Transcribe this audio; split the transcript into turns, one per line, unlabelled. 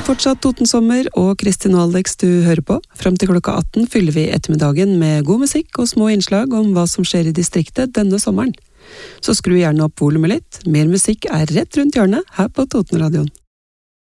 fortsatt Totensommer og Kristin og Alex du hører på. Frem til klokka 18 fyller vi ettermiddagen med god musikk og små innslag om hva som skjer i distriktet denne sommeren. Så skru gjerne opp volumet litt. Mer musikk er rett rundt hjørnet her på Totenradioen.